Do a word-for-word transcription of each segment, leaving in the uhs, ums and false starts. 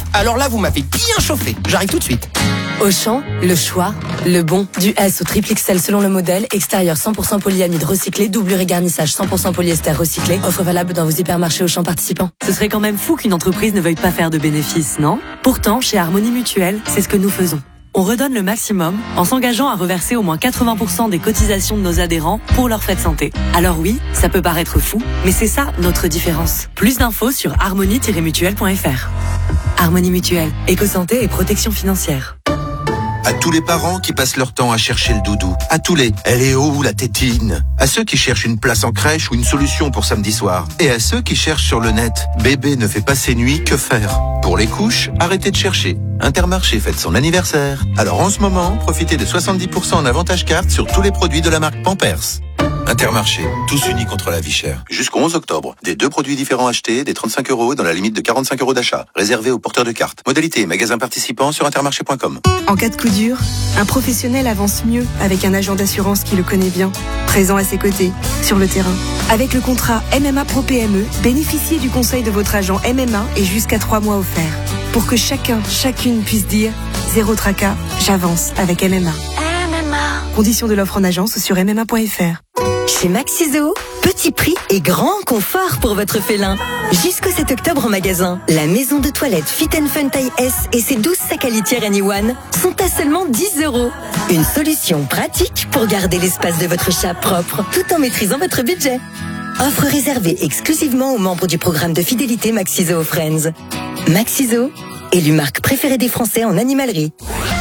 Alors là, vous m'avez bien chauffé. J'arrive tout de suite. Auchan, le choix, le bon. Du S au triple X L selon le modèle. Extérieur cent pour cent polyamide recyclé. Doublure et garnissage cent pour cent polyester recyclé. Offre valable dans vos hypermarchés Auchan participants. Ce serait quand même fou qu'une entreprise ne veuille pas faire de bénéfices, non ? Pourtant, chez Harmonie Mutuelle, c'est ce que nous faisons. On redonne le maximum en s'engageant à reverser au moins quatre-vingts pour cent des cotisations de nos adhérents pour leurs frais de santé. Alors oui, ça peut paraître fou, mais c'est ça notre différence. Plus d'infos sur harmonie tiret mutuelle point f r. Harmonie Mutuelle, éco-santé et protection financière. À tous les parents qui passent leur temps à chercher le doudou. À tous les « elle est où la tétine ?» À ceux qui cherchent une place en crèche ou une solution pour samedi soir. Et à ceux qui cherchent sur le net « bébé ne fait pas ses nuits, que faire ?» Pour les couches, arrêtez de chercher. Intermarché fête son anniversaire. Alors en ce moment, profitez de soixante-dix pour cent en avantage carte sur tous les produits de la marque Pampers. Intermarché, tous unis contre la vie chère. Jusqu'au onze octobre, des deux produits différents achetés, des trente-cinq euros dans la limite de quarante-cinq euros d'achat. Réservé aux porteurs de cartes. Modalité et magasins participants sur intermarché point com. En cas de coup dur, un professionnel avance mieux avec un agent d'assurance qui le connaît bien, présent à ses côtés, sur le terrain. Avec le contrat M M A Pro P M E, bénéficiez du conseil de votre agent M M A et jusqu'à trois mois offerts. Pour que chacun, chacune puisse dire « Zéro tracas, j'avance avec M M A ». M M A. Conditions de l'offre en agence sur m m a point f r. Chez Maxiso, petit prix et grand confort pour votre félin. Jusqu'au sept octobre en magasin, la maison de toilette Fit and Fun taille S et ses douze sacs à litière Anyone sont à seulement dix euros. Une solution pratique pour garder l'espace de votre chat propre tout en maîtrisant votre budget. Offre réservée exclusivement aux membres du programme de fidélité Maxiso Friends. Maxiso, élue marque préférée des Français en animalerie.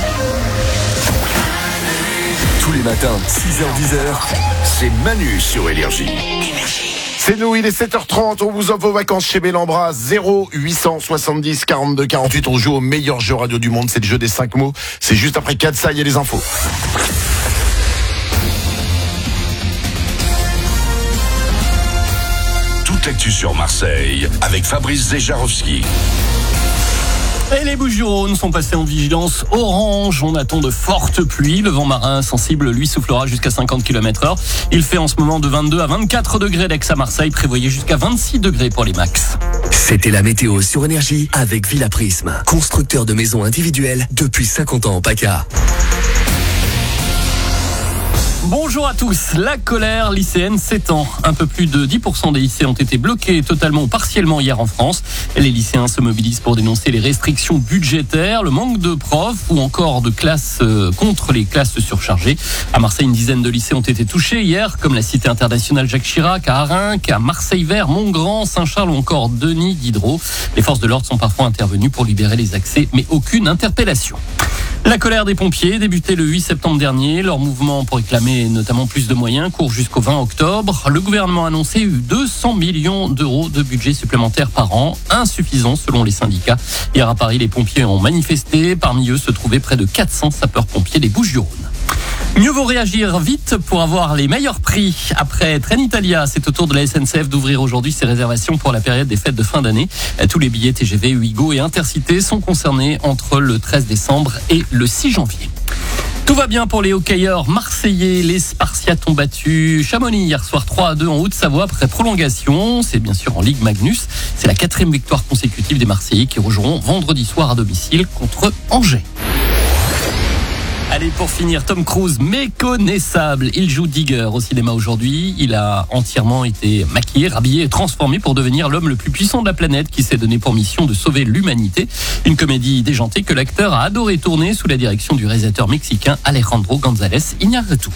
Tous les matins, six heures dix heures, c'est Manu sur Énergie. C'est nous, il est sept heures trente, on vous offre vos vacances chez Bellambra, zéro huit cent soixante-dix quarante-deux quarante-huit, on joue au meilleur jeu radio du monde, c'est le jeu des cinq mots, c'est juste après quatre, ça y est les infos. Toute l'actu sur Marseille, avec Fabrice Zejarowski. Et les Bouches-du-Rhône sont passées en vigilance orange. On attend de fortes pluies. Le vent marin sensible, lui, soufflera jusqu'à cinquante kilomètres heure. Il fait en ce moment de vingt-deux à vingt-quatre degrés d'Aix à Marseille. Prévoyez jusqu'à vingt-six degrés pour les max. C'était la météo sur Énergie avec Villa Prisme, constructeur de maisons individuelles depuis cinquante ans en PACA. Bonjour à tous. La colère lycéenne s'étend. Un peu plus de dix pour cent des lycées ont été bloqués totalement ou partiellement hier en France. Les lycéens se mobilisent pour dénoncer les restrictions budgétaires, le manque de profs ou encore de classes euh, contre les classes surchargées. À Marseille, une dizaine de lycées ont été touchés hier, comme la Cité internationale Jacques Chirac, à Arinques, à Marseille-Vert, Montgrand, Saint-Charles ou encore Denis Diderot. Les forces de l'ordre sont parfois intervenues pour libérer les accès, mais aucune interpellation. La colère des pompiers débutait le huit septembre dernier. Leur mouvement pour réclamer notamment plus de moyens court jusqu'au vingt octobre. Le gouvernement a annoncé deux cents millions d'euros de budget supplémentaire par an, insuffisant selon les syndicats. Hier à Paris, les pompiers ont manifesté. Parmi eux se trouvaient près de quatre cents sapeurs-pompiers des Bouches-du-Rhône. Mieux vaut réagir vite pour avoir les meilleurs prix. Après Trenitalia, c'est au tour de la S N C F d'ouvrir aujourd'hui ses réservations pour la période des fêtes de fin d'année. Tous les billets T G V, Ouigo et Intercité sont concernés entre le treize décembre et le six janvier. Tout va bien pour les hockeyeurs marseillais. Les Spartiates ont battu Chamonix hier soir trois à deux en Haute-Savoie après prolongation. C'est bien sûr en Ligue Magnus. C'est la quatrième victoire consécutive des Marseillais qui rejoueront vendredi soir à domicile contre Angers. Allez, pour finir, Tom Cruise, méconnaissable. Il joue Digger au cinéma aujourd'hui. Il a entièrement été maquillé, rhabillé et transformé pour devenir l'homme le plus puissant de la planète qui s'est donné pour mission de sauver l'humanité. Une comédie déjantée que l'acteur a adoré tourner sous la direction du réalisateur mexicain Alejandro González Iñárritu.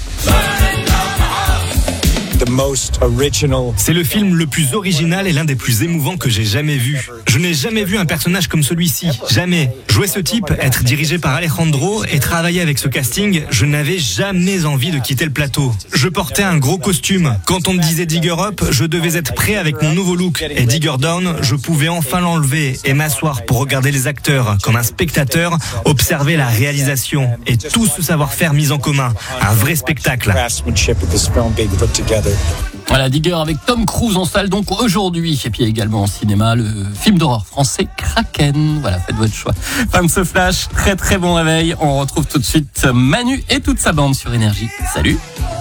C'est le film le plus original et l'un des plus émouvants que j'ai jamais vu. Je n'ai jamais vu un personnage comme celui-ci. Jamais. Jouer ce type, être dirigé par Alejandro et travailler avec ce casting, je n'avais jamais envie de quitter le plateau. Je portais un gros costume. Quand on me disait Digger Up, je devais être prêt avec mon nouveau look. Et Digger Down, je pouvais enfin l'enlever et m'asseoir pour regarder les acteurs, comme un spectateur, observer la réalisation et tout ce savoir-faire mis en commun. Un vrai spectacle. Voilà, Digger avec Tom Cruise en salle donc aujourd'hui. Et puis également en cinéma, le film d'horreur français Kraken. Voilà, faites votre choix. Fin de ce flash, très très bon réveil. On retrouve tout de suite Manu et toute sa bande sur Énergie. Salut!